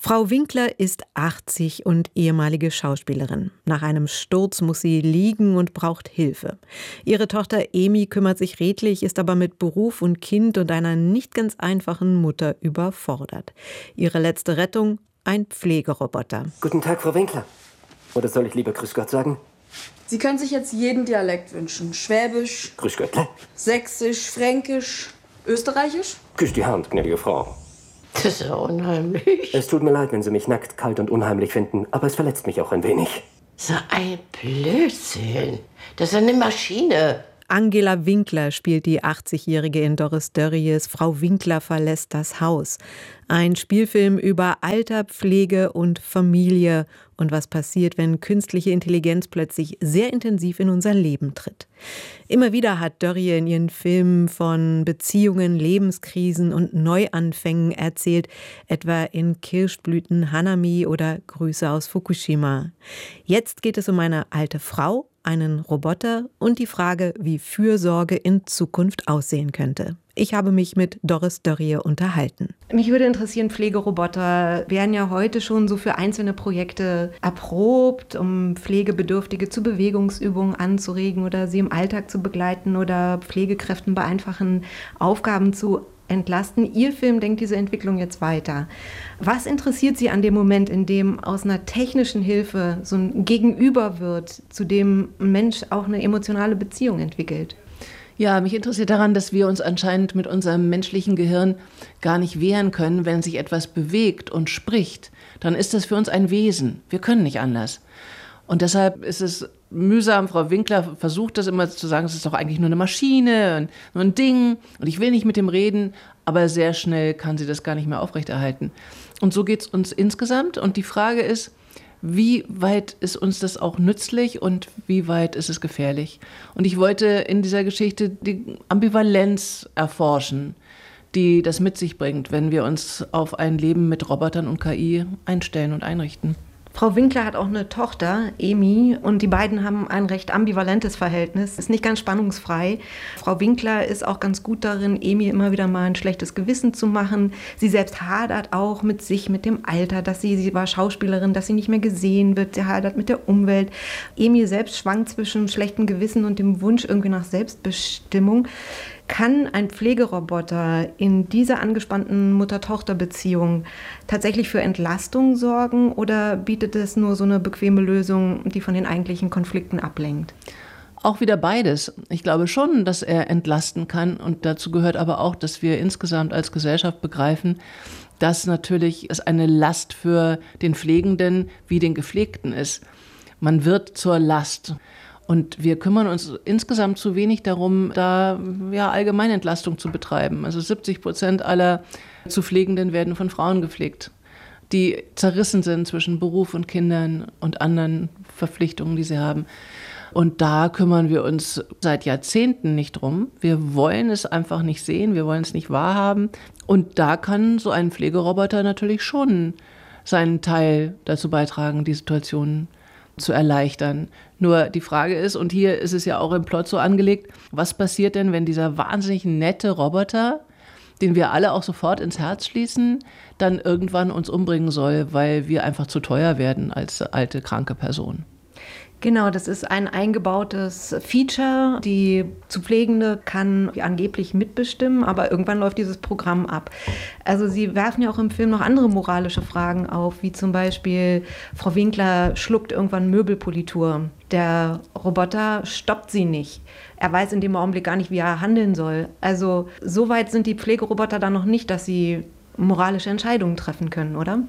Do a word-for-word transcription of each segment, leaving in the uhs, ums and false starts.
Frau Winkler ist achtzig und ehemalige Schauspielerin. Nach einem Sturz muss sie liegen und braucht Hilfe. Ihre Tochter Emi kümmert sich redlich, ist aber mit Beruf und Kind und einer nicht ganz einfachen Mutter überfordert. Ihre letzte Rettung? Ein Pflegeroboter. Guten Tag, Frau Winkler. Oder soll ich lieber Grüß Gott sagen? Sie können sich jetzt jeden Dialekt wünschen. Schwäbisch, Grüß Göttle. Sächsisch, Fränkisch, Österreichisch? Küss die Hand, gnädige Frau. Das ist ja unheimlich. Es tut mir leid, wenn Sie mich nackt, kalt und unheimlich finden, aber es verletzt mich auch ein wenig. So ein Blödsinn. Das ist eine Maschine. Angela Winkler spielt die achtzigjährige in Doris Dörries Frau Winkler verlässt das Haus. Ein Spielfilm über Alter, Pflege und Familie und was passiert, wenn künstliche Intelligenz plötzlich sehr intensiv in unser Leben tritt. Immer wieder hat Dörrie in ihren Filmen von Beziehungen, Lebenskrisen und Neuanfängen erzählt, etwa in Kirschblüten, Hanami oder Grüße aus Fukushima. Jetzt geht es um eine alte Frau, einen Roboter und die Frage, wie Fürsorge in Zukunft aussehen könnte. Ich habe mich mit Doris Dörrie unterhalten. Mich würde interessieren, Pflegeroboter werden ja heute schon so für einzelne Projekte erprobt, um Pflegebedürftige zu Bewegungsübungen anzuregen oder sie im Alltag zu begleiten oder Pflegekräften bei einfachen Aufgaben zu entlasten. Ihr Film denkt diese Entwicklung jetzt weiter. Was interessiert Sie an dem Moment, in dem aus einer technischen Hilfe so ein Gegenüber wird, zu dem ein Mensch auch eine emotionale Beziehung entwickelt? Ja, mich interessiert daran, dass wir uns anscheinend mit unserem menschlichen Gehirn gar nicht wehren können, wenn sich etwas bewegt und spricht. Dann ist das für uns ein Wesen. Wir können nicht anders. Und deshalb ist es mühsam. Frau Winkler versucht das immer zu sagen, es ist doch eigentlich nur eine Maschine, nur ein Ding und ich will nicht mit dem reden, aber sehr schnell kann sie das gar nicht mehr aufrechterhalten. Und so geht es uns insgesamt und die Frage ist, wie weit ist uns das auch nützlich und wie weit ist es gefährlich? Und ich wollte in dieser Geschichte die Ambivalenz erforschen, die das mit sich bringt, wenn wir uns auf ein Leben mit Robotern und K I einstellen und einrichten. Frau Winkler hat auch eine Tochter, Emi, und die beiden haben ein recht ambivalentes Verhältnis. Ist nicht ganz spannungsfrei. Frau Winkler ist auch ganz gut darin, Emi immer wieder mal ein schlechtes Gewissen zu machen. Sie selbst hadert auch mit sich, mit dem Alter, dass sie, sie war Schauspielerin, dass sie nicht mehr gesehen wird. Sie hadert mit der Umwelt. Emi selbst schwankt zwischen schlechtem Gewissen und dem Wunsch irgendwie nach Selbstbestimmung. Kann ein Pflegeroboter in dieser angespannten Mutter-Tochter-Beziehung tatsächlich für Entlastung sorgen oder bietet es nur so eine bequeme Lösung, die von den eigentlichen Konflikten ablenkt? Auch wieder beides. Ich glaube schon, dass er entlasten kann und dazu gehört aber auch, dass wir insgesamt als Gesellschaft begreifen, dass natürlich es eine Last für den Pflegenden wie den Gepflegten ist. Man wird zur Last. Und wir kümmern uns insgesamt zu wenig darum, da ja, Allgemeinentlastung zu betreiben. Also siebzig Prozent aller zu Pflegenden werden von Frauen gepflegt, die zerrissen sind zwischen Beruf und Kindern und anderen Verpflichtungen, die sie haben. Und da kümmern wir uns seit Jahrzehnten nicht drum. Wir wollen es einfach nicht sehen, wir wollen es nicht wahrhaben. Und da kann so ein Pflegeroboter natürlich schon seinen Teil dazu beitragen, die Situation zu erleichtern. Nur die Frage ist, und hier ist es ja auch im Plot so angelegt, was passiert denn, wenn dieser wahnsinnig nette Roboter, den wir alle auch sofort ins Herz schließen, dann irgendwann uns umbringen soll, weil wir einfach zu teuer werden als alte, kranke Person? Genau, das ist ein eingebautes Feature. Die zu Pflegende kann angeblich mitbestimmen, aber irgendwann läuft dieses Programm ab. Also Sie werfen ja auch im Film noch andere moralische Fragen auf, wie zum Beispiel Frau Winkler schluckt irgendwann Möbelpolitur. Der Roboter stoppt sie nicht. Er weiß in dem Augenblick gar nicht, wie er handeln soll. Also so weit sind die Pflegeroboter dann noch nicht, dass sie moralische Entscheidungen treffen können, oder?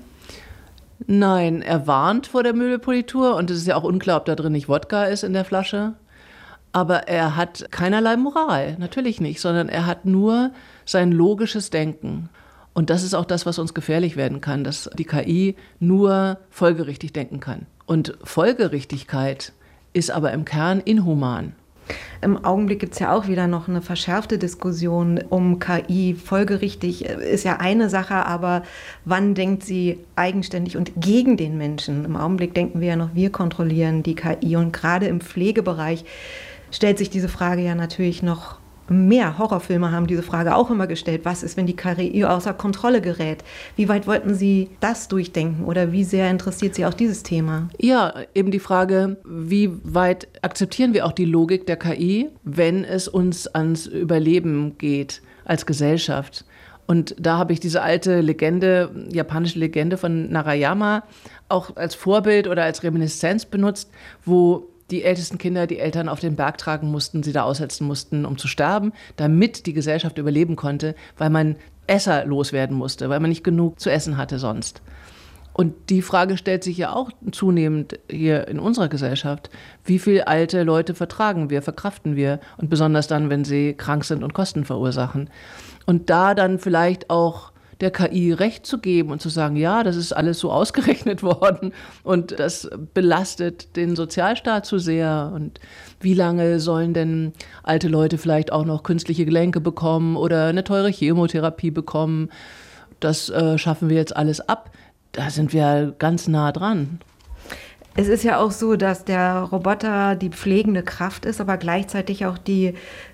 Nein, er warnt vor der Möbelpolitur und es ist ja auch unklar, ob da drin nicht Wodka ist in der Flasche. Aber er hat keinerlei Moral, natürlich nicht, sondern er hat nur sein logisches Denken. Und das ist auch das, was uns gefährlich werden kann, dass die K I nur folgerichtig denken kann. Und Folgerichtigkeit ist aber im Kern inhuman. Im Augenblick gibt es ja auch wieder noch eine verschärfte Diskussion um K I. Folgerichtig ist ja eine Sache, aber wann denkt sie eigenständig und gegen den Menschen? Im Augenblick denken wir ja noch, wir kontrollieren die K I. Und gerade im Pflegebereich stellt sich diese Frage ja natürlich noch mehr Horrorfilme haben diese Frage auch immer gestellt. Was ist, wenn die K I außer Kontrolle gerät? Wie weit wollten Sie das durchdenken oder wie sehr interessiert Sie auch dieses Thema? Ja, eben die Frage, wie weit akzeptieren wir auch die Logik der K I, wenn es uns ans Überleben geht als Gesellschaft? Und da habe ich diese alte Legende, japanische Legende von Narayama auch als Vorbild oder als Reminiszenz benutzt, wo die ältesten Kinder die Eltern auf den Berg tragen mussten, sie da aussetzen mussten, um zu sterben, damit die Gesellschaft überleben konnte, weil man Esser loswerden musste, weil man nicht genug zu essen hatte sonst. Und die Frage stellt sich ja auch zunehmend hier in unserer Gesellschaft. Wie viele alte Leute vertragen wir, verkraften wir? Und besonders dann, wenn sie krank sind und Kosten verursachen. Und da dann vielleicht auch der K I Recht zu geben und zu sagen, ja, das ist alles so ausgerechnet worden und das belastet den Sozialstaat zu sehr. Und wie lange sollen denn alte Leute vielleicht auch noch künstliche Gelenke bekommen oder eine teure Chemotherapie bekommen? Das äh, schaffen wir jetzt alles ab. Da sind wir ganz nah dran. Es ist ja auch so, dass der Roboter die pflegende Kraft ist, aber gleichzeitig auch die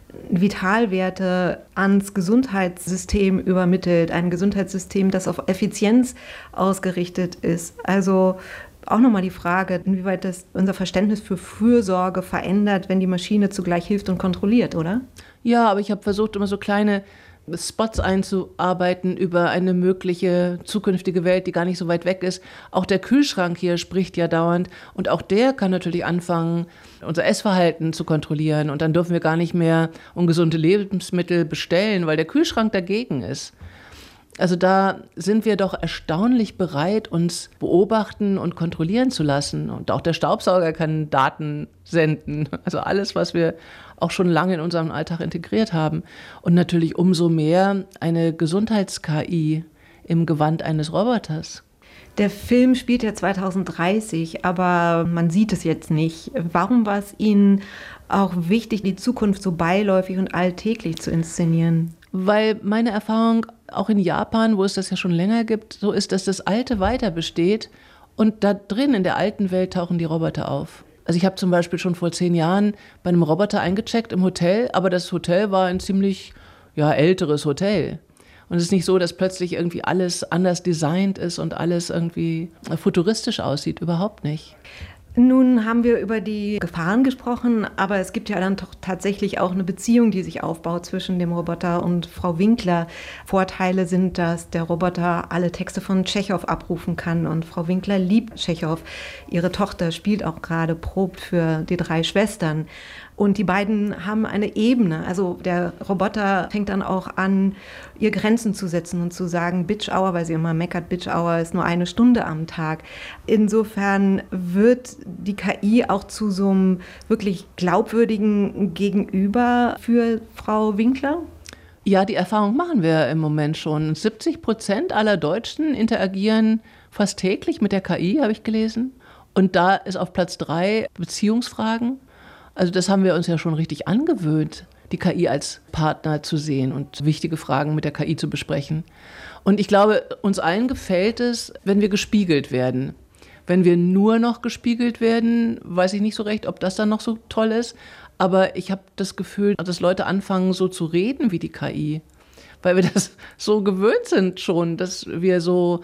Vitalwerte ans Gesundheitssystem übermittelt. Ein Gesundheitssystem, das auf Effizienz ausgerichtet ist. Also auch nochmal die Frage, inwieweit das unser Verständnis für Fürsorge verändert, wenn die Maschine zugleich hilft und kontrolliert, oder? Ja, aber ich habe versucht, immer so kleine Spots einzuarbeiten über eine mögliche zukünftige Welt, die gar nicht so weit weg ist. Auch der Kühlschrank hier spricht ja dauernd und auch der kann natürlich anfangen, unser Essverhalten zu kontrollieren und dann dürfen wir gar nicht mehr ungesunde Lebensmittel bestellen, weil der Kühlschrank dagegen ist. Also da sind wir doch erstaunlich bereit, uns beobachten und kontrollieren zu lassen. Und auch der Staubsauger kann Daten senden. Also alles, was wir auch schon lange in unserem Alltag integriert haben. Und natürlich umso mehr eine Gesundheits-K I im Gewand eines Roboters. Der Film spielt ja zwanzig dreißig, aber man sieht es jetzt nicht. Warum war es Ihnen auch wichtig, die Zukunft so beiläufig und alltäglich zu inszenieren? Weil meine Erfahrung auch in Japan, wo es das ja schon länger gibt, so ist, dass das Alte weiter besteht und da drin in der alten Welt tauchen die Roboter auf. Also ich habe zum Beispiel schon vor zehn Jahren bei einem Roboter eingecheckt im Hotel, aber das Hotel war ein ziemlich ja, älteres Hotel. Und es ist nicht so, dass plötzlich irgendwie alles anders designt ist und alles irgendwie futuristisch aussieht, überhaupt nicht. Nun haben wir über die Gefahren gesprochen, aber es gibt ja dann doch tatsächlich auch eine Beziehung, die sich aufbaut zwischen dem Roboter und Frau Winkler. Vorteile sind, dass der Roboter alle Texte von Tschechow abrufen kann und Frau Winkler liebt Tschechow. Ihre Tochter spielt auch gerade, probt für die drei Schwestern. Und die beiden haben eine Ebene. Also der Roboter fängt dann auch an, ihr Grenzen zu setzen und zu sagen, Bitch Hour, weil sie immer meckert, Bitch Hour ist nur eine Stunde am Tag. Insofern wird die K I auch zu so einem wirklich glaubwürdigen Gegenüber für Frau Winkler? Ja, die Erfahrung machen wir im Moment schon. siebzig Prozent aller Deutschen interagieren fast täglich mit der K I, habe ich gelesen. Und da ist auf Platz drei Beziehungsfragen. Also das haben wir uns ja schon richtig angewöhnt, die K I als Partner zu sehen und wichtige Fragen mit der K I zu besprechen. Und ich glaube, uns allen gefällt es, wenn wir gespiegelt werden. Wenn wir nur noch gespiegelt werden, weiß ich nicht so recht, ob das dann noch so toll ist. Aber ich habe das Gefühl, dass Leute anfangen, so zu reden wie die K I. Weil wir das so gewöhnt sind schon, dass wir so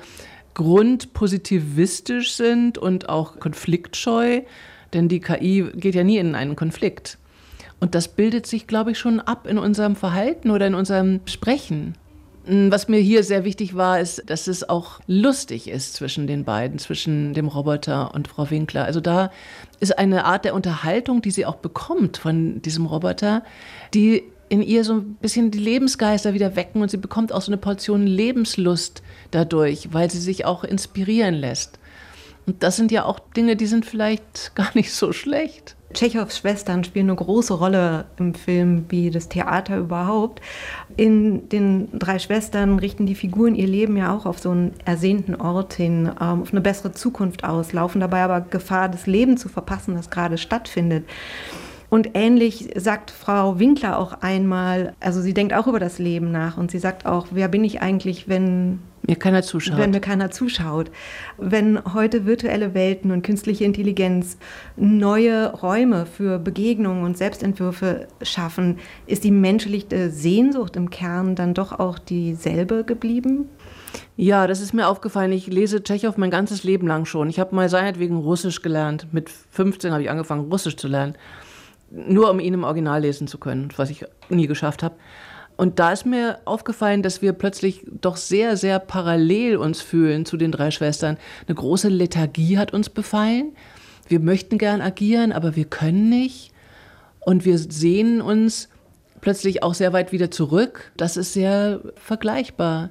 grundpositivistisch sind und auch konfliktscheu. Denn die K I geht ja nie in einen Konflikt. Und das bildet sich, glaube ich, schon ab in unserem Verhalten oder in unserem Sprechen. Was mir hier sehr wichtig war, ist, dass es auch lustig ist zwischen den beiden, zwischen dem Roboter und Frau Winkler. Also da ist eine Art der Unterhaltung, die sie auch bekommt von diesem Roboter, die in ihr so ein bisschen die Lebensgeister wieder wecken und sie bekommt auch so eine Portion Lebenslust dadurch, weil sie sich auch inspirieren lässt. Und das sind ja auch Dinge, die sind vielleicht gar nicht so schlecht. Tschechows Schwestern spielen eine große Rolle im Film, wie das Theater überhaupt. In den drei Schwestern richten die Figuren ihr Leben ja auch auf so einen ersehnten Ort hin, auf eine bessere Zukunft aus, laufen dabei aber Gefahr, das Leben zu verpassen, das gerade stattfindet. Und ähnlich sagt Frau Winkler auch einmal, also sie denkt auch über das Leben nach und sie sagt auch, wer bin ich eigentlich, wenn Mir keiner zuschaut. Wenn mir keiner zuschaut. Wenn heute virtuelle Welten und künstliche Intelligenz neue Räume für Begegnungen und Selbstentwürfe schaffen, ist die menschliche Sehnsucht im Kern dann doch auch dieselbe geblieben? Ja, das ist mir aufgefallen. Ich lese Tschechow mein ganzes Leben lang schon. Ich habe mal seinetwegen Russisch gelernt. Mit fünfzehn habe ich angefangen, Russisch zu lernen. Nur um ihn im Original lesen zu können, was ich nie geschafft habe. Und da ist mir aufgefallen, dass wir plötzlich doch sehr, sehr parallel uns fühlen zu den drei Schwestern. Eine große Lethargie hat uns befallen. Wir möchten gern agieren, aber wir können nicht. Und wir sehnen uns plötzlich auch sehr weit wieder zurück. Das ist sehr vergleichbar.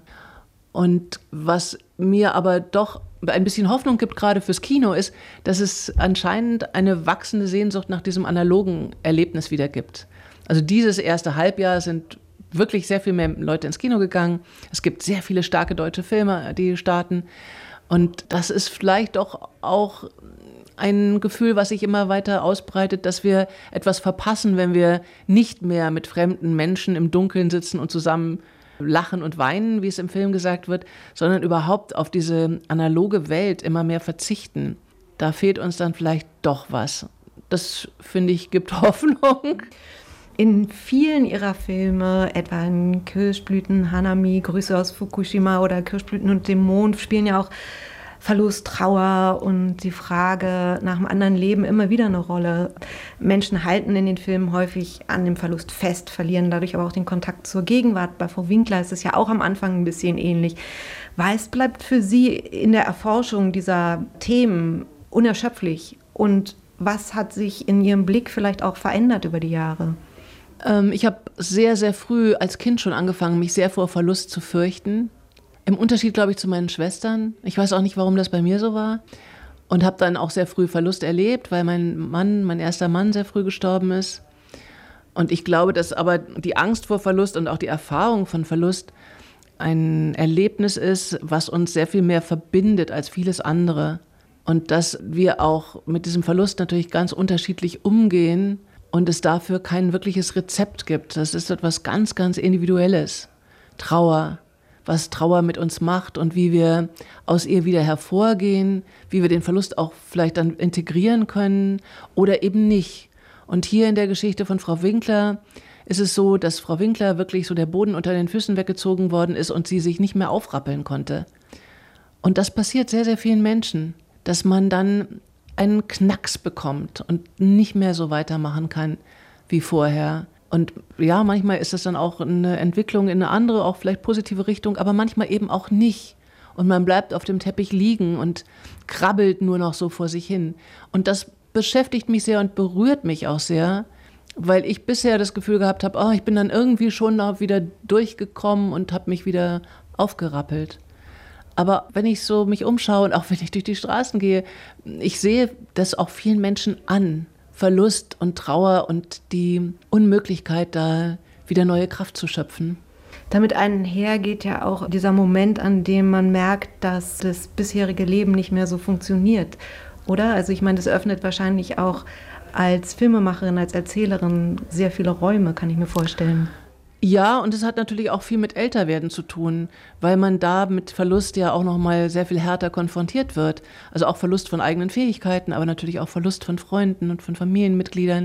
Und was mir aber doch ein bisschen Hoffnung gibt, gerade fürs Kino, ist, dass es anscheinend eine wachsende Sehnsucht nach diesem analogen Erlebnis wieder gibt. Also dieses erste Halbjahr sind wirklich sehr viel mehr Leute ins Kino gegangen. Es gibt sehr viele starke deutsche Filme, die starten. Und das ist vielleicht doch auch ein Gefühl, was sich immer weiter ausbreitet, dass wir etwas verpassen, wenn wir nicht mehr mit fremden Menschen im Dunkeln sitzen und zusammen lachen und weinen, wie es im Film gesagt wird, sondern überhaupt auf diese analoge Welt immer mehr verzichten. Da fehlt uns dann vielleicht doch was. Das, finde ich, gibt Hoffnung. In vielen ihrer Filme, etwa in Kirschblüten, Hanami, Grüße aus Fukushima oder Kirschblüten und dem Mond, spielen ja auch Verlust, Trauer und die Frage nach einem anderen Leben immer wieder eine Rolle. Menschen halten in den Filmen häufig an dem Verlust fest, verlieren dadurch aber auch den Kontakt zur Gegenwart. Bei Frau Winkler ist es ja auch am Anfang ein bisschen ähnlich. Was bleibt für Sie in der Erforschung dieser Themen unerschöpflich? Und was hat sich in Ihrem Blick vielleicht auch verändert über die Jahre? Ich habe sehr, sehr früh als Kind schon angefangen, mich sehr vor Verlust zu fürchten. Im Unterschied, glaube ich, zu meinen Schwestern. Ich weiß auch nicht, warum das bei mir so war. Und habe dann auch sehr früh Verlust erlebt, weil mein Mann, mein erster Mann sehr früh gestorben ist. Und ich glaube, dass aber die Angst vor Verlust und auch die Erfahrung von Verlust ein Erlebnis ist, was uns sehr viel mehr verbindet als vieles andere. Und dass wir auch mit diesem Verlust natürlich ganz unterschiedlich umgehen und es dafür kein wirkliches Rezept gibt. Das ist etwas ganz, ganz Individuelles. Trauer, was Trauer mit uns macht und wie wir aus ihr wieder hervorgehen, wie wir den Verlust auch vielleicht dann integrieren können oder eben nicht. Und hier in der Geschichte von Frau Winkler ist es so, dass Frau Winkler wirklich so der Boden unter den Füßen weggezogen worden ist und sie sich nicht mehr aufrappeln konnte. Und das passiert sehr, sehr vielen Menschen, dass man dann einen Knacks bekommt und nicht mehr so weitermachen kann wie vorher. Und ja, manchmal ist das dann auch eine Entwicklung in eine andere, auch vielleicht positive Richtung, aber manchmal eben auch nicht. Und man bleibt auf dem Teppich liegen und krabbelt nur noch so vor sich hin. Und das beschäftigt mich sehr und berührt mich auch sehr, weil ich bisher das Gefühl gehabt habe, oh, ich bin dann irgendwie schon noch wieder durchgekommen und habe mich wieder aufgerappelt. Aber wenn ich so mich umschaue und auch wenn ich durch die Straßen gehe, ich sehe das auch vielen Menschen an. Verlust und Trauer und die Unmöglichkeit, da wieder neue Kraft zu schöpfen. Damit einhergeht ja auch dieser Moment, an dem man merkt, dass das bisherige Leben nicht mehr so funktioniert, oder? Also ich meine, das öffnet wahrscheinlich auch als Filmemacherin, als Erzählerin sehr viele Räume, kann ich mir vorstellen. Ja, und es hat natürlich auch viel mit Älterwerden zu tun, weil man da mit Verlust ja auch noch mal sehr viel härter konfrontiert wird. Also auch Verlust von eigenen Fähigkeiten, aber natürlich auch Verlust von Freunden und von Familienmitgliedern.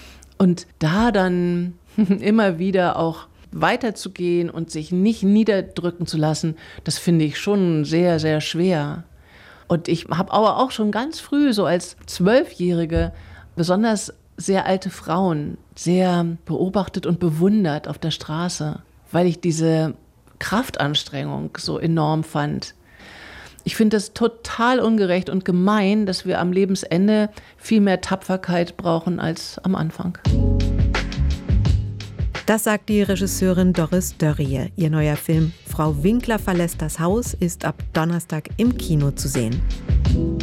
Und da dann immer wieder auch weiterzugehen und sich nicht niederdrücken zu lassen, das finde ich schon sehr, sehr schwer. Und ich habe aber auch schon ganz früh, so als Zwölfjährige, besonders sehr alte Frauen sehr beobachtet und bewundert auf der Straße, weil ich diese Kraftanstrengung so enorm fand. Ich finde es total ungerecht und gemein, dass wir am Lebensende viel mehr Tapferkeit brauchen als am Anfang. Das sagt die Regisseurin Doris Dörrie. Ihr neuer Film Frau Winkler verlässt das Haus ist ab Donnerstag im Kino zu sehen.